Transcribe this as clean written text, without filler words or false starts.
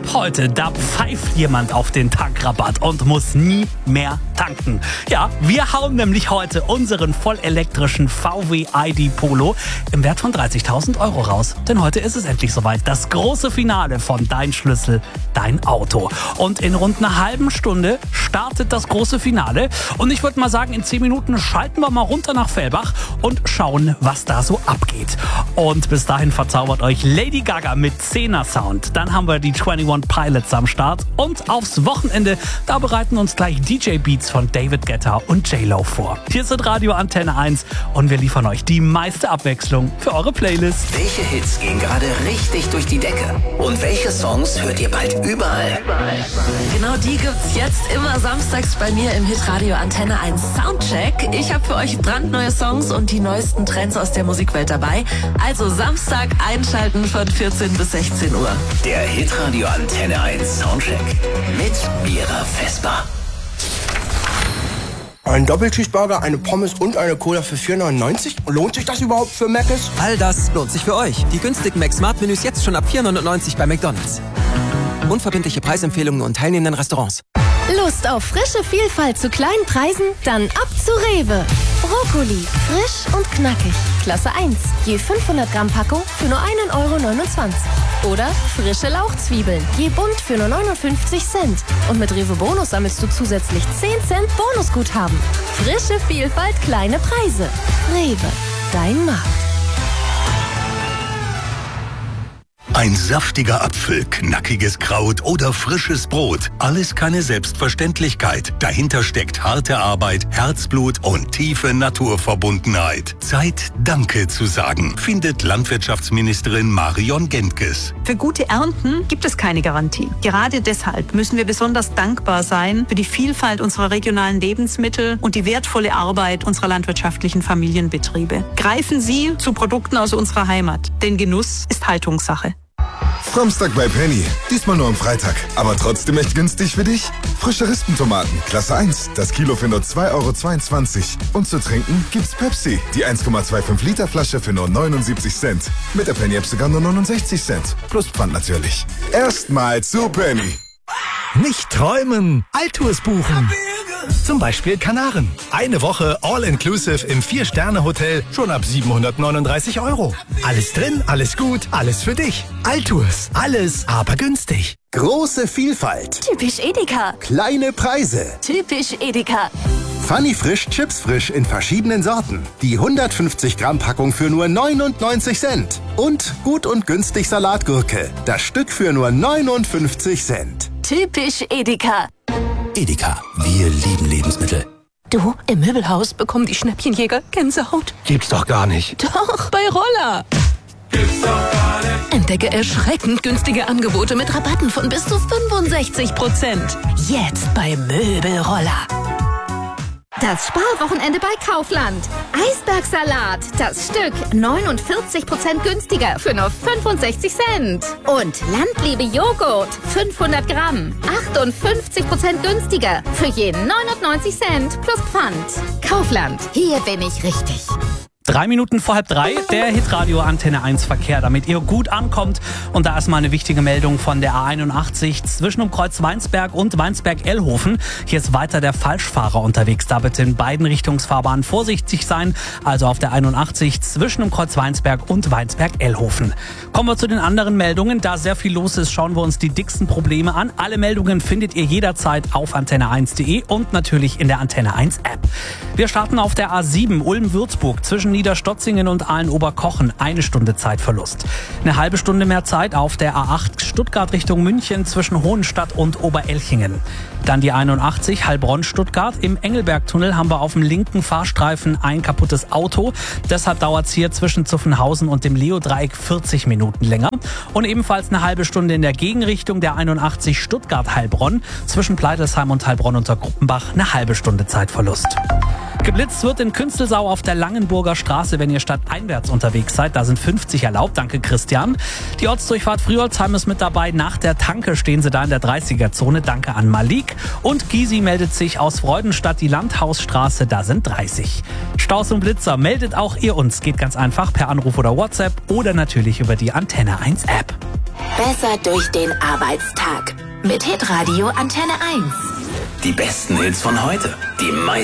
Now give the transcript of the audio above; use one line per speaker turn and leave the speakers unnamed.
heute, da pfeift jemand auf den Tankrabatt und muss nie mehr tanken. Ja, wir hauen nämlich heute unseren vollelektrischen VW ID Polo im Wert von 30.000 Euro raus. Denn heute ist es endlich soweit. Das große Finale von Dein Schlüssel, dein Auto. Und in rund einer halben Stunde startet das große Finale. Und ich würde mal sagen, in 10 Minuten schalten wir mal runter nach Fellbach und schauen, was da so abgeht. Und bis dahin verzaubert euch Lady Gaga mit 10er Sound. Dann haben wir die 21 Pilots am Start. Und aufs Wochenende, da bereiten uns gleich DJ Beats von David Guetta und J-Lo vor. Hier sind Radio Antenne 1 und wir liefern euch die meiste Abwechslung für eure Playlist.
Welche Hits gehen gerade richtig durch die Decke? Und welche Songs hört ihr bald überall?
Genau die gibt's jetzt immer samstags bei mir im Hitradio Antenne 1 Soundcheck. Ich habe für euch brandneue Songs und die neuesten Trends aus der Musikwelt dabei. Also Samstag einschalten von 14 bis 16 Uhr.
Der Hitradio Antenne 1 Soundcheck mit Mira Vesper.
Ein Doppelcheeseburger, eine Pommes und eine Cola für 4,99? Lohnt sich das überhaupt für Mc's?
All das lohnt sich für euch. Die günstigen Mac-Smart-Menüs jetzt schon ab 4,99 bei McDonald's. Unverbindliche Preisempfehlungen und teilnehmenden Restaurants.
Lust auf frische Vielfalt zu kleinen Preisen? Dann ab zu Rewe. Brokkoli, frisch und knackig. Klasse 1, je 500 Gramm Packung für nur 1,29 Euro. Oder frische Lauchzwiebeln, je bunt für nur 59 Cent. Und mit Rewe Bonus sammelst du zusätzlich 10 Cent Bonusguthaben. Frische Vielfalt, kleine Preise. Rewe, dein Markt.
Ein saftiger Apfel, knackiges Kraut oder frisches Brot. Alles keine Selbstverständlichkeit. Dahinter steckt harte Arbeit, Herzblut und tiefe Naturverbundenheit. Zeit, Danke zu sagen, findet Landwirtschaftsministerin Marion Gentges.
Für gute Ernten gibt es keine Garantie. Gerade deshalb müssen wir besonders dankbar sein für die Vielfalt unserer regionalen Lebensmittel und die wertvolle Arbeit unserer landwirtschaftlichen Familienbetriebe. Greifen Sie zu Produkten aus unserer Heimat, denn Genuss ist Haltungssache.
Samstag bei Penny. Diesmal nur am Freitag. Aber trotzdem echt günstig für dich? Frische Rispentomaten, Klasse 1. Das Kilo für nur 2,22 Euro. Und zu trinken gibt's Pepsi. Die 1,25 Liter Flasche für nur 79 Cent. Mit der Penny-App sogar nur 69 Cent. Plus Pfand natürlich. Erstmal zu Penny.
Nicht träumen, Altours buchen. Zum Beispiel Kanaren. Eine Woche All-Inclusive im 4-Sterne-Hotel schon ab 739 Euro. Alles drin, alles gut, alles für dich. Altours. Alles, aber günstig.
Große Vielfalt.
Typisch Edeka.
Kleine Preise.
Typisch Edeka.
Funny Frisch Chips Frisch in verschiedenen Sorten. Die 150 Gramm Packung für nur 99 Cent. Und gut und günstig Salatgurke. Das Stück für nur 59 Cent.
Typisch Edeka.
Edeka, wir lieben Lebensmittel.
Du, im Möbelhaus bekommen die Schnäppchenjäger Gänsehaut.
Gibt's doch gar nicht.
Doch, bei Roller.
Gibt's doch gar nicht.
Entdecke erschreckend günstige Angebote mit Rabatten von bis zu 65%. Jetzt bei Möbelroller.
Das Sparwochenende bei Kaufland. Eisbergsalat, das Stück 49% günstiger für nur 65 Cent. Und Landliebe Joghurt, 500 Gramm, 58% günstiger für je 99 Cent plus Pfand. Kaufland, hier bin ich richtig.
3 Minuten vor 2:30, der Hitradio Antenne 1 Verkehr, damit ihr gut ankommt. Und da ist mal eine wichtige Meldung von der A81 zwischen dem Kreuz Weinsberg und Weinsberg-Ellhofen. Hier ist weiter der Falschfahrer unterwegs. Da bitte in beiden Richtungsfahrbahnen vorsichtig sein. Also auf der 81 zwischen dem Kreuz Weinsberg und Weinsberg-Ellhofen. Kommen wir zu den anderen Meldungen. Da sehr viel los ist, schauen wir uns die dicksten Probleme an. Alle Meldungen findet ihr jederzeit auf antenne1.de und natürlich in der Antenne 1 App. Wir starten auf der A7 Ulm-Würzburg zwischen Niederstotzingen und Aalen-Oberkochen. 1 Stunde Zeitverlust. Eine halbe Stunde mehr Zeit auf der A8 Stuttgart Richtung München zwischen Hohenstadt und Oberelchingen. Dann die 81 Heilbronn-Stuttgart. Im Engelbergtunnel haben wir auf dem linken Fahrstreifen ein kaputtes Auto. Deshalb dauert es hier zwischen Zuffenhausen und dem Leo-Dreieck 40 Minuten länger. Und ebenfalls eine halbe Stunde in der Gegenrichtung der 81 Stuttgart-Heilbronn. Zwischen Pleitelsheim und Heilbronn unter Gruppenbach eine halbe Stunde Zeitverlust. Geblitzt wird in Künstelsau auf der Langenburger Straße, wenn ihr stadteinwärts unterwegs seid. Da sind 50 erlaubt. Danke, Christian. Die Ortsdurchfahrt Friolzheim ist mit dabei. Nach der Tanke stehen sie da in der 30er-Zone. Danke an Malik. Und Gysi meldet sich aus Freudenstadt, die Landhausstraße. Da sind 30. Staus und Blitzer meldet auch ihr uns. Geht ganz einfach per Anruf oder WhatsApp oder natürlich über die Antenne 1 App.
Besser durch den Arbeitstag. Mit Hitradio Antenne 1.
Die besten Hits von heute. Die meisten